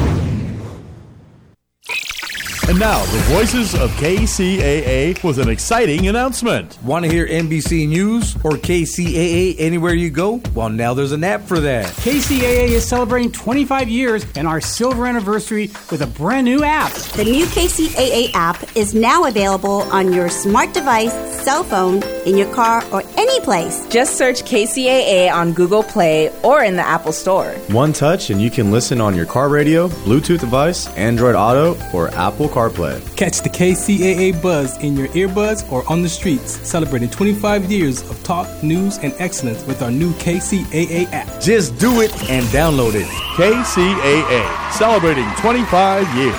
And now, the voices of K C A A with an exciting announcement. Want to hear N B C News or K C A A anywhere you go? Well, now there's an app for that. K C A A is celebrating twenty-five years and our silver anniversary with a brand new app. The new K C A A app is now available on your smart device, cell phone, in your car, or any place. Just search K C A A on Google Play or in the Apple Store. One touch and you can listen on your car radio, Bluetooth device, Android Auto, or Apple CarPlay. Catch the K C A A buzz in your earbuds or on the streets, celebrating twenty-five years of talk, news, and excellence with our new K C A A app. Just do it and download it. K C A A, celebrating twenty-five years.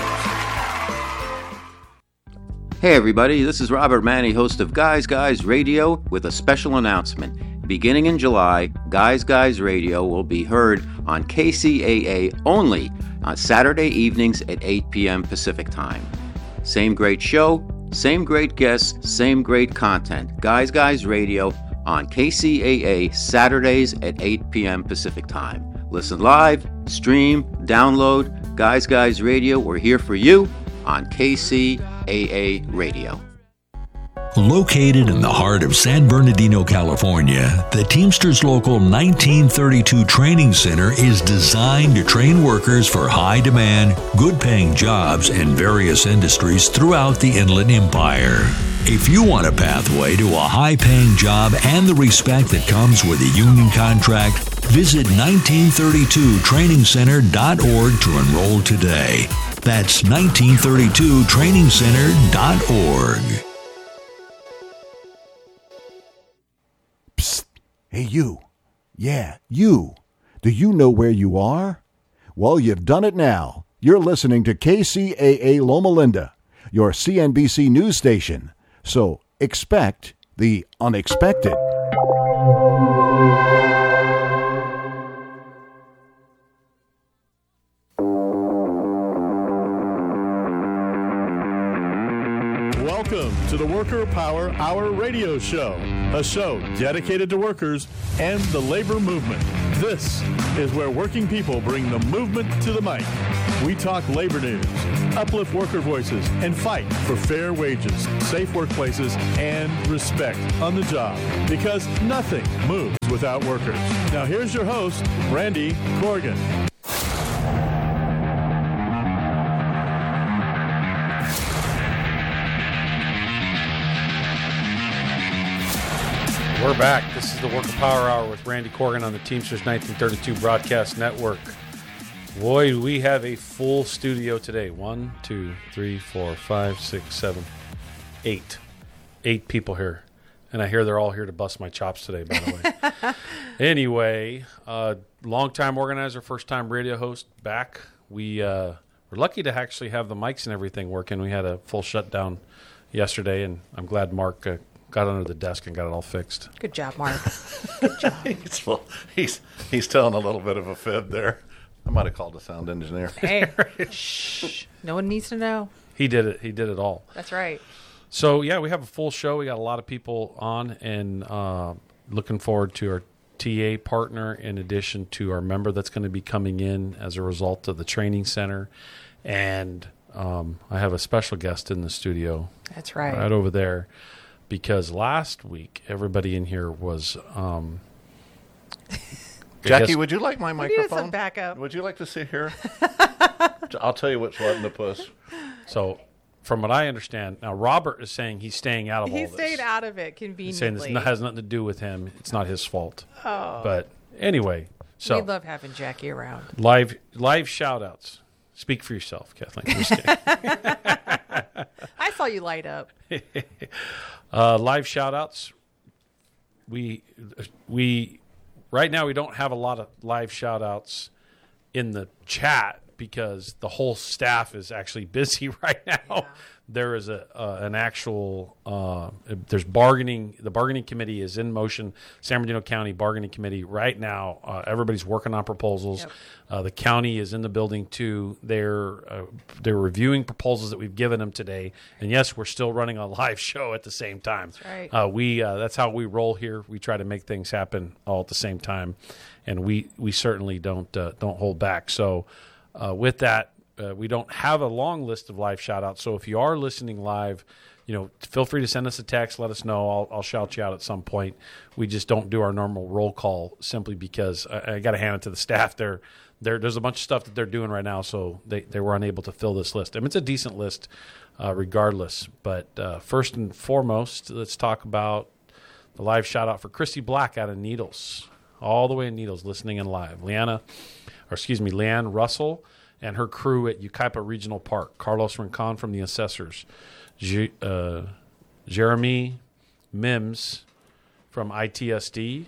Hey everybody, this is Robert Manny, host of Guys Guys Radio, with a special announcement. Beginning in July, Guys Guys Radio will be heard on K C A A only on Saturday evenings at eight p.m. Pacific Time. Same great show, same great guests, same great content. Guys Guys Radio on K C A A Saturdays at eight p.m. Pacific Time. Listen live, stream, download Guys Guys Radio. We're here for you on K C A A Radio. Located in the heart of San Bernardino, California, the Teamsters Local nineteen thirty-two Training Center is designed to train workers for high-demand, good-paying jobs in various industries throughout the Inland Empire. If you want a pathway to a high-paying job and the respect that comes with a union contract, visit nineteen thirty-two training center dot org to enroll today. That's nineteen thirty-two training center dot org. Psst. Hey, you. Yeah, you. Do you know where you are? Well, you've done it now. You're listening to K C A A Loma Linda, your C N B C news station. So expect the unexpected. Welcome to the Worker Power Hour radio show, a show dedicated to workers and the labor movement. This is where working people bring the movement to the mic. We talk labor news, uplift worker voices, and fight for fair wages, safe workplaces, and respect on the job, because nothing moves without workers. Now here's your host, Randy Corrigan. We're back. This is the Worker Power Hour with Randy Corrigan on the Teamsters nineteen thirty-two Broadcast Network. Boy, do we have a full studio today. One, two, three, four, five, six, seven, eight. Eight people here. And I hear they're all here to bust my chops today, by the way. Anyway, uh, long-time organizer, first-time radio host back. We uh, were lucky to actually have the mics and everything working. We had a full shutdown yesterday, and I'm glad Mark uh, got under the desk and got it all fixed. Good job, Mark. Good job. he's, well, he's he's telling a little bit of a fib there. I might have called a sound engineer. Hey, shh. No one needs to know. He did it. He did it all. That's right. So, yeah, we have a full show. We got a lot of people on, and uh, looking forward to our T A partner in addition to our member that's going to be coming in as a result of the training center. And um, I have a special guest in the studio. That's right. Right over there. Because last week, everybody in here was... Um, Jackie, would you like my microphone? We need some backup. Would you like to sit here? I'll tell you what's letting the puss. So, from what I understand, now Robert is saying he's staying out of he all this. He stayed out of it conveniently. He's saying this not, has nothing to do with him. It's not his fault. Oh. But anyway, so... We love having Jackie around. Live live shout-outs. Speak for yourself, Kathleen. Just kidding. I saw you light up. Uh, live shout-outs. We, we, right now we don't have a lot of live shout-outs in the chat because the whole staff is actually busy right now. Yeah. There is a uh, an actual, uh, there's bargaining, the bargaining committee is in motion, San Bernardino County Bargaining Committee right now. Uh, everybody's working on proposals. Yep. Uh, the county is in the building too. They're, uh, they're reviewing proposals that we've given them today. And yes, we're still running a live show at the same time. That's right. Uh, we, uh, that's how we roll here. We try to make things happen all at the same time. And we, we certainly don't, uh, don't hold back. So uh, with that, Uh, we don't have a long list of live shout-outs, so if you are listening live, you know, feel free to send us a text. Let us know. I'll, I'll shout you out at some point. We just don't do our normal roll call simply because I, I got to hand it to the staff. They're, they're, there's a bunch of stuff that they're doing right now, so they, they were unable to fill this list. I mean, it's a decent list uh, regardless. But uh, first and foremost, let's talk about the live shout-out for Christy Black out of Needles, all the way in Needles, listening in live. Leanna, or excuse me, Leanne Russell, and her crew at Yucaipa Regional Park. Carlos Rincon from the Assessors. G- uh, Jeremy Mims from I T S D.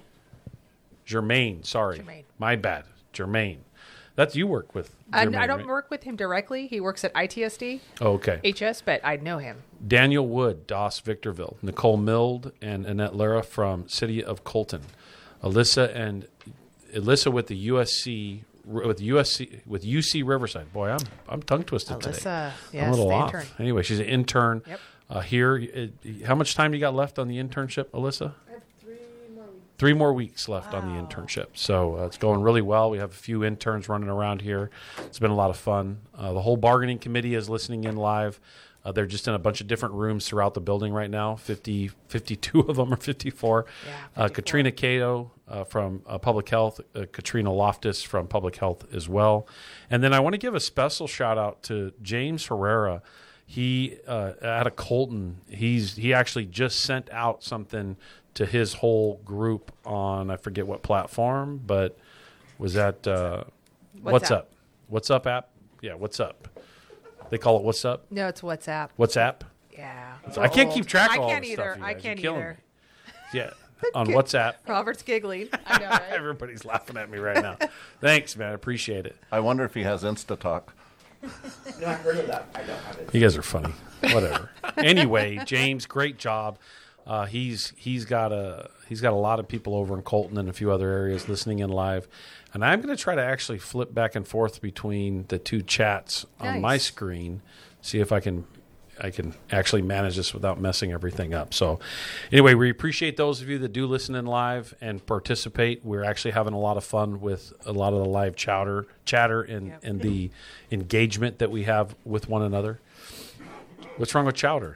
Jermaine, sorry. Jermaine. My bad. Jermaine. That's you work with Jermaine, I, I don't right? work with him directly. He works at I T S D. Oh, okay. H S, but I know him. Daniel Wood, Doss Victorville. Nicole Mild and Annette Lara from City of Colton. Alyssa and Alyssa with the U S C with U S C with U C Riverside. Boy, I'm I'm tongue twisted Alyssa, today. yes, I'm a little the off. intern. Anyway, she's an intern Yep. uh, here. It, how much time you got left on the internship, Alyssa? I have three more weeks. Three more weeks left wow. on the internship. So uh, it's going really well. We have a few interns running around here. It's been a lot of fun. Uh, the whole bargaining committee is listening in live. Uh, they're just in a bunch of different rooms throughout the building right now. fifty, fifty-two of them or fifty-four. Yeah, uh, Katrina Cato uh, from uh, Public Health, uh, Katrina Loftus from Public Health as well. And then I want to give a special shout out to James Herrera. He uh, out of Colton. He's he actually just sent out something to his whole group on I forget what platform, but was that uh, What's, What's up? up? What's up app? Yeah, What's up? They call it What's Up? No, it's WhatsApp. WhatsApp? Yeah. So I can't keep track of all I can't this either. stuff, you I guys. can't You're killing either. me. Yeah. on WhatsApp. Robert's giggling. I know, right? Everybody's laughing at me right now. Thanks, man. I appreciate it. I wonder if he has InstaTalk. No, I heard of that. I don't have it. You guys are funny. Whatever. Anyway, James, great job. Uh, he's he's got a he's got a lot of people over in Colton and a few other areas listening in live, and I'm going to try to actually flip back and forth between the two chats on Nice. my screen, see if I can I can actually manage this without messing everything up. So, anyway, we appreciate those of you that do listen in live and participate. We're actually having a lot of fun with a lot of the live chatter, chatter, and Yep. and the engagement that we have with one another. What's wrong with chowder?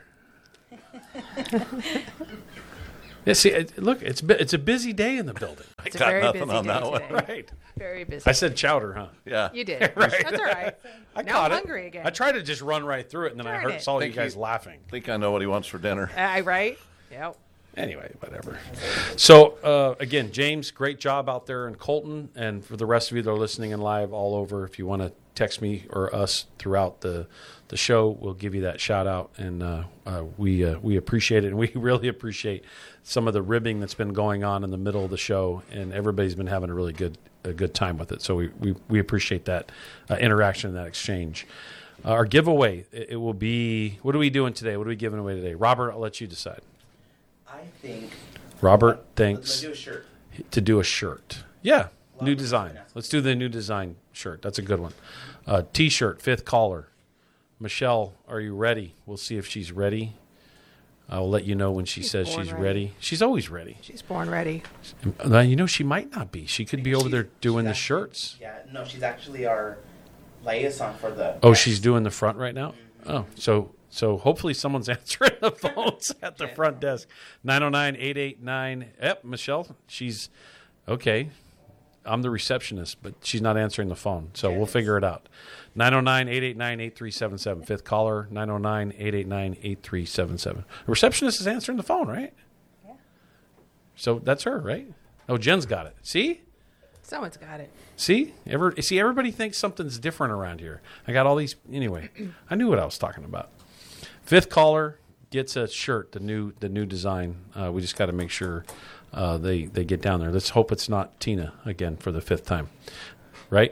Yeah, see, it, look, it's bu- it's a busy day in the building. It's a got very nothing busy on day that one. today. Right. Very busy. I said chowder, huh? Yeah. You did. Right. That's all right. I now caught I'm it. hungry again. I tried to just run right through it, and then I Darn heard it. saw you Think guys you- laughing. I think I know what he wants for dinner. I right? Yep. Anyway, whatever. So, uh, again, James, great job out there in Colton. And for the rest of you that are listening in live all over, if you want to text me or us throughout the, the show, we'll give you that shout out. And uh, uh, we uh, we appreciate it. And we really appreciate some of the ribbing that's been going on in the middle of the show. And everybody's been having a really good a good time with it. So we, we, we appreciate that uh, interaction and that exchange. Uh, our giveaway, it, it will be, what are we doing today? What are we giving away today? Robert, I'll let you decide. I think. Robert Let's thinks do a shirt. to do a shirt. Yeah, new design. Let's do the new design shirt. That's a good one. Uh, T-shirt, fifth collar. Michelle, are you ready? We'll see if she's ready. I'll let you know when she She's says born she's ready. ready. She's always ready. She's born ready. Uh, you know, she might not be. She could be over there doing the shirts. Yeah, no, she's actually our liaison for the. Oh, she's doing the front right now? Oh, so so hopefully someone's answering the phones at the front desk. nine oh nine, eight eight nine. Yep, Michelle, she's okay. I'm the receptionist, but she's not answering the phone, so we'll figure it out. nine oh nine, eight eight nine, eight three seven seven. Fifth caller, nine oh nine, eight eight nine, eight three seven seven. The receptionist is answering the phone, right? Yeah. So that's her, right? Oh, Jen's got it. See? Someone's got it. See, Ever, see, everybody thinks something's different around here. I got all these. Anyway, I knew what I was talking about. Fifth caller gets a shirt, the new, the new design. Uh, we just got to make sure uh, they they get down there. Let's hope it's not Tina again for the fifth time, right?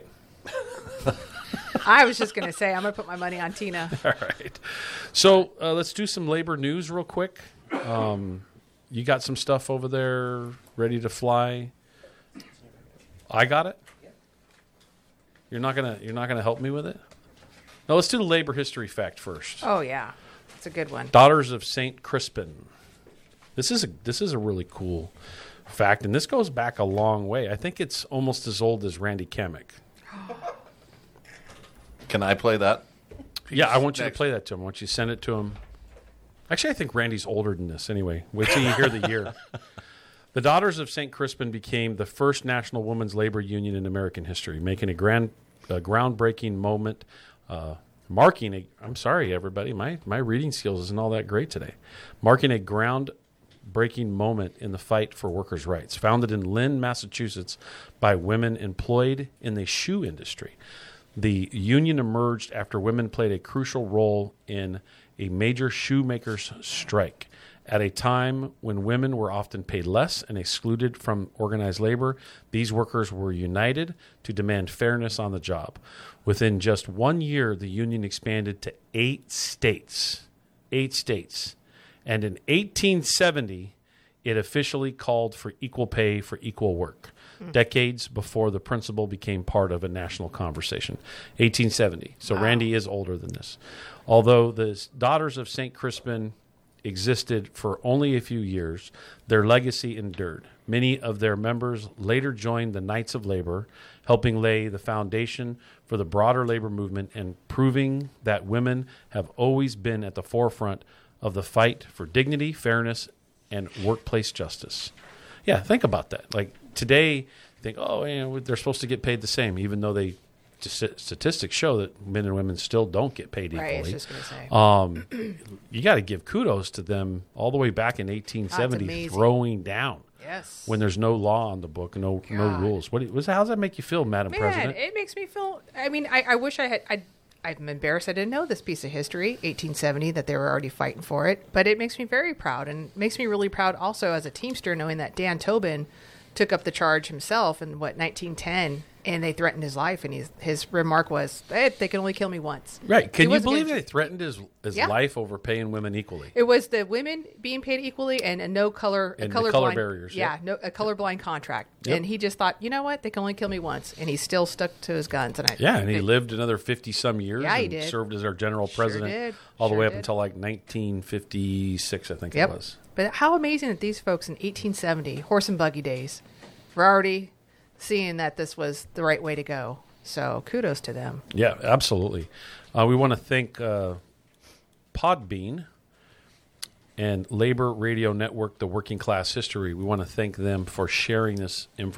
I was just going to say, I'm going to put my money on Tina. All right. So uh, let's do some labor news real quick. Um, you got some stuff over there ready to fly. I got it. You're not gonna you're not gonna help me with it. No, let's do the labor history fact first. Oh, yeah. It's a good one. Daughters of Saint Crispin. This is a this is a really cool fact, and this goes back a long way. I think it's almost as old as Randy Kamek. Can I play that? Yeah, I want you Next. to play that to him. I want you to send it to him. Actually, I think Randy's older than this anyway. Wait till you hear the year. The Daughters of Saint Crispin became the first national women's labor union in American history, making a grand, a groundbreaking moment, uh, marking a. I'm sorry, everybody, my my reading skills isn't all that great today. Marking a groundbreaking moment in the fight for workers' rights. Founded in Lynn, Massachusetts, by women employed in the shoe industry, the union emerged after women played a crucial role in a major shoemakers' strike. At a time when women were often paid less and excluded from organized labor, these workers were united to demand fairness on the job. Within just one year, the union expanded to eight states. Eight states. And in eighteen seventy, it officially called for equal pay for equal work, mm. decades before the principle became part of a national conversation. eighteen seventy. So wow. Randy is older than this. Although the Daughters of Saint Crispin existed for only a few years, their legacy endured. Many of their members later joined the Knights of Labor, helping lay the foundation for the broader labor movement and proving that women have always been at the forefront of the fight for dignity, fairness, and workplace justice. Yeah, think about that. Like today, you think, oh, you know, they're supposed to get paid the same, even though they statistics show that men and women still don't get paid equally. Right, I was just going to say. Um, you got to give kudos to them all the way back in eighteen seventy, throwing down. Yes. When there's no law on the book, no God. no rules. What? How does that make you feel, Madam Man, President? It makes me feel. I mean, I, I wish I had. I I'm embarrassed I didn't know this piece of history, eighteen seventy, that they were already fighting for it. But it makes me very proud, and makes me really proud also as a Teamster, knowing that Dan Tobin took up the charge himself in, what, nineteen ten, and they threatened his life, and he's, his remark was, hey, they can only kill me once. Right. Can He you wasn't believe gonna- they threatened his, his Yeah. life over paying women equally? It was the women being paid equally and a no color, a And the color color blind, barriers, Yeah, yep. no, a colorblind contract. Yep. And he just thought, you know what, they can only kill me once, and he still stuck to his guns. And I, Yeah, and he it- lived another fifty-some years Yeah, he and did. served as our general Sure president did. all the Sure way up did. until like nineteen fifty-six, I think Yep. it was. But how amazing that these folks in eighteen seventy, horse and buggy days, were already seeing that this was the right way to go. So kudos to them. Yeah, absolutely. Uh, we want to thank uh, Podbean and Labor Radio Network, The Working Class History. We want to thank them for sharing this information.